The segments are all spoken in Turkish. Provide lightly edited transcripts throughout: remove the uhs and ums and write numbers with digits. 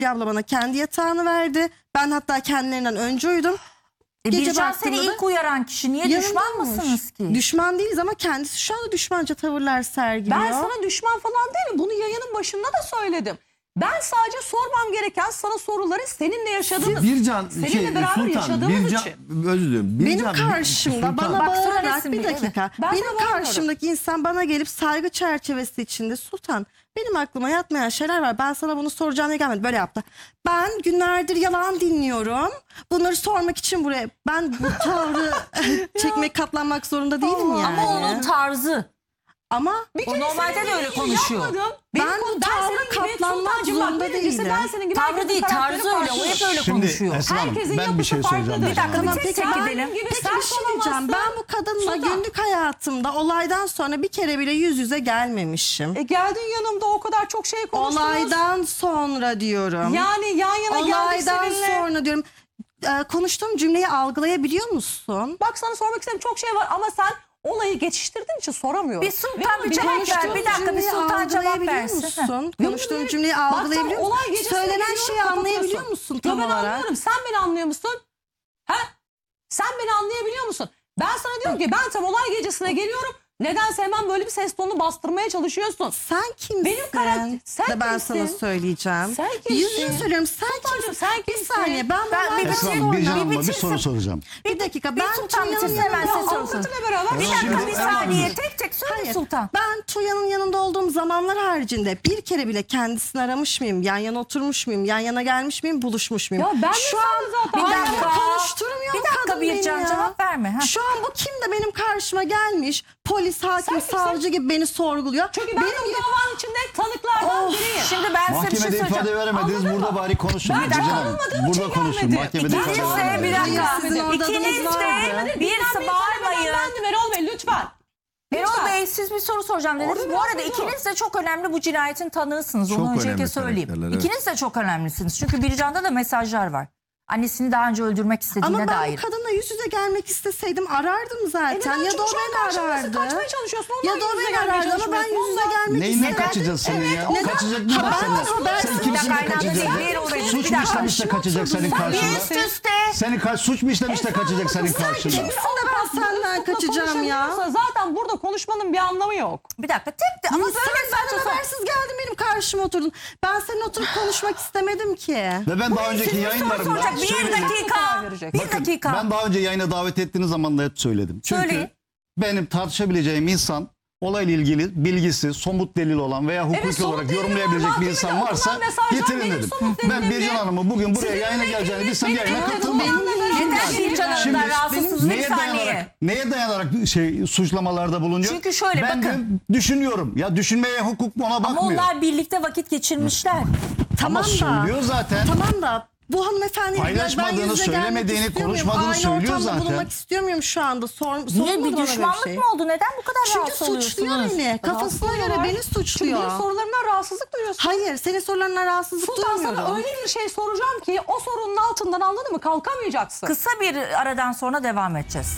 Fulya abla bana kendi yatağını verdi. Ben hatta kendilerinden önce uyudum. Bircan seni ilk uyaran kişi. Niye düşman mısınız ki? Düşman değiliz ama kendisi şu anda düşmanca tavırlar sergiliyor. Ben sana düşman falan değilim. Bunu yayının başında da söyledim. Ben sadece sormam gereken sana soruları seninle yaşadığımız, Bircan, seninle beraber Sultan, yaşadığımız için. Özür dilerim. Benim karşımda bana bağırarak bir dakika. Ben Benim karşımdaki insan bana gelip saygı çerçevesi içinde Sultan benim aklıma yatmayan şeyler var. Ben sana bunu soracağım diye gelmedim. Böyle yaptı. Ben günlerdir yalan dinliyorum. Bunları sormak için buraya. Ben bu tavrı çekmek katlanmak zorunda değilim yani. Ama onun tarzı. Ama o normalde de öyle konuşuyor. Ben bu tavrı katlanmak zorunda değilim. Tavrı değil, tarzı öyle. O hep öyle konuşuyor. Herkesin ben bir şey yapısı söyleyeceğim. farklıdır. Bir dakika, Tamam, bitirsek peki, gidelim. Peki bir şey diyeceğim. Ben bu kadınla günlük hayatımda olaydan sonra bir kere bile yüz yüze gelmemişim. Geldin yanımda o kadar çok şey konuştunuz. Olaydan sonra diyorum. Yani yan yana geldik Olaydan seninle. sonra diyorum. Konuştuğum cümleyi algılayabiliyor musun? Bak sana sormak istediğim çok şey var ama sen olayı geçiştirdiğin için soramıyorum. Bir Sultan bir cevap ver. Bir dakika, bir Sultan cevap versin. Musun? Konuştuğum cümleyi algılayabiliyor musun? Söylenen şeyi anlayabiliyor musun tam ben olarak? anlıyorum. Sen beni anlıyor musun? Ha? Sen beni anlayabiliyor musun? Ben sana diyorum ki ben tam olay gecesine geliyorum. Nedense hemen böyle bir ses tonunu bastırmaya çalışıyorsun. Sen kimsin? Benim karakter... Sen de ben kimsin? sana söyleyeceğim. Sen kimsin? Yüzünü söylüyorum. Sen kimsin? Bir saniye. Ben Esra'm, Bircan Hanım'a bir soru soracağım. Bir dakika. Bir Sultan bitirsin hemen siz sorsun. Bir dakika, bir saniye. Tek tek söyle. Hayır, Sultan. Ben Tuya'nın yanında olduğum zamanlar haricinde bir kere bile kendisini aramış mıyım? Yan yana oturmuş muyum? Yan yana gelmiş miyim? Buluşmuş muyum? Ya ben şu de an zaten... Bir dakika. konuşturmuyor Bir dakika kadın beni Bircan, ya. cevap verme. Ha. Şu an bu kim de benim karşıma gelmiş? Polis, hakim, Sen savcı gibi beni sorguluyor. Çünkü ben de bu davanın içinde tanıklardan biriyim. Şimdi ben size bir şey Mahkemede söyleyeceğim. ifade veremediniz. Burada bari konuşun. Ben Bircan Hanım. tanınmadığım için Burada konuşun. gelmedi. Mahkemede ifade İkiniz de bir veremediniz. dakika. Sizin orada İkiniz adınız vardı. de bir bağırmayın. Ben de Erol Bey lütfen. Erol Bey, siz bir soru soracağım dediniz. Orada Bu arada biraz ikiniz de çok önemli bu cinayetin tanığısınız. Çok Onu öncelikle önemli söyleyeyim. karakterler, evet. İkiniz de çok önemlisiniz. Çünkü Bircan'da da mesajlar var. Annesini daha önce öldürmek istediğine Ama ben dair. bu kadınla yüz yüze gelmek isteseydim arardım zaten. Ya da o beni arardı. Kaçmaya çalışıyorsun. Ya da o beni arardı ama ben yüz yüze gelmek Neyinden istemedim. kaçacağız senin ya? Neden? Kaçacak ne var senden? Sen kimsin de kaçacaksın? Suç mu işlemiş de kaçacak senin Bir karşında? üst üste. Suç mu işlemiş de kaçacak senin karşında? Kimsin de ben senden kaçacağım ya? Zaten burada konuşmanın bir anlamı yok. Bir dakika, tek de ama Ama sen habersiz geldin benim karşıma oturdun. Ben seninle oturup konuşmak istemedim ki. Ve ben daha önceki yayınlarımda soracak. Bir söyledim. dakika. Bir dakika. Ben daha önce yayına davet ettiğiniz zaman da hep söyledim. Çünkü Söyleyin. benim tartışabileceğim insan olayla ilgili bilgisi, somut delil olan veya hukuki somut olarak delil yorumlayabilecek var. bir insan Mahkemede varsa okunan mesajlar getirin benim dedim. somut Ben delilim Bircan değil. Hanım'ı bugün buraya yayına geleceğini bilsem yayına katılmam. Neden Bircan Hanım'dan rahatsızsınız? Bir Neye saniye. dayanarak suçlamalarda bulunuyor? Çünkü şöyle, ben bakın. de düşünüyorum. Ya düşünmeye hukuk ona Ama bakmıyor. onlar birlikte vakit geçirmişler. Ama söylüyor zaten. Tamam da bu hanımefendi Paylaşmadığını, söylemediğini, konuşmadığını söylüyor zaten. bulunmak istiyor muyum şu anda? Niye, bir düşmanlık mı oldu? Neden bu kadar Çünkü rahatsız suçluyor oluyorsunuz? beni. Kafasına göre beni suçluyor. Benim sorularımdan rahatsızlık duyuyorsun. Hayır, senin sorularına rahatsızlık Sultan duymuyorum. sana öyle bir şey soracağım ki o sorunun altından anladın mı kalkamayacaksın. Kısa bir aradan sonra devam edeceğiz.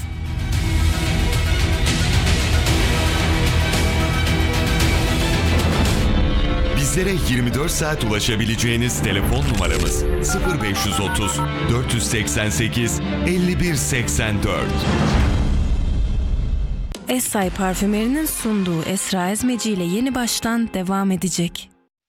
Bizlere 24 saat ulaşabileceğiniz telefon numaramız 0530 488 5184. Essay Parfümeri'nin sunduğu Esra Ezmeci ile Yeni Baştan devam edecek.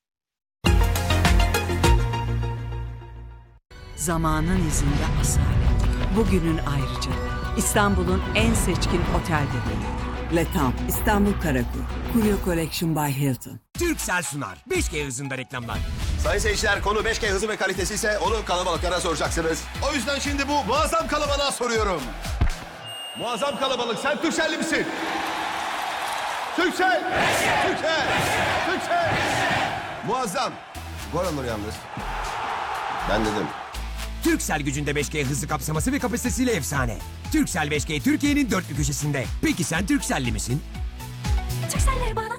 Zamanın izinde asalet. Bugünün ayrıca. İstanbul'un en seçkin otel bebeği. Le Temps, İstanbul Karakuy. Curio Collection by Hilton. Turkcell sunar. 5G hızında reklamlar. Sayın seyirciler, konu 5G hızı ve kalitesi ise onu kalabalıklara soracaksınız. O yüzden şimdi bu muazzam kalabalığa soruyorum. Muazzam kalabalık, sen Turkcell'li misin? Turkcell! Turkcell! Turkcell! Muazzam. Gol olur yalnız. Ben dedim. Turkcell gücünde 5G hızı kapsaması ve kapasitesiyle efsane. Turkcell 5G Türkiye'nin dört bir köşesinde. Peki sen Turkcell'li misin? Turkcell'leri bana